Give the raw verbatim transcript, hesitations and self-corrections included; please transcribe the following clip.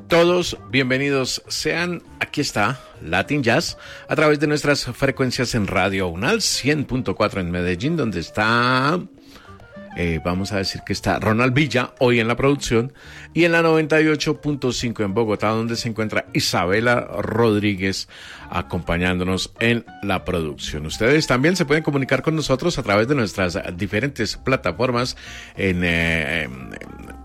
Todos bienvenidos sean, aquí está Latin Jazz a través de nuestras frecuencias en Radio UNAL cien punto cuatro en Medellín, donde está, eh, vamos a decir que está Ronald Villa hoy en la producción, y en la noventa y ocho punto cinco en Bogotá, donde se encuentra Isabela Rodríguez acompañándonos en la producción. Ustedes también se pueden comunicar con nosotros a través de nuestras diferentes plataformas en, eh,